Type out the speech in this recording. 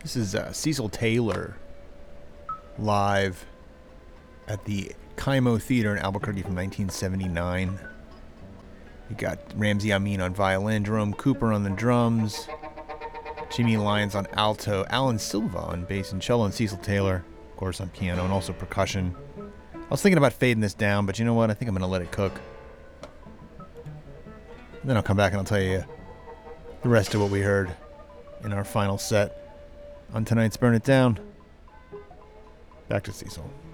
This is Cecil Taylor live at the Kaimo Theater in Albuquerque from 1979. You got Ramsey Amin on violin, Jerome Cooper on the drums, Jimmy Lyons on alto, Alan Silva on bass and cello, and Cecil Taylor, of course, on piano and also percussion. I was thinking about fading this down, but you know what? I think I'm going to let it cook. And then I'll come back and I'll tell you the rest of what we heard in our final set on tonight's Burn It Down. Back to Cecil.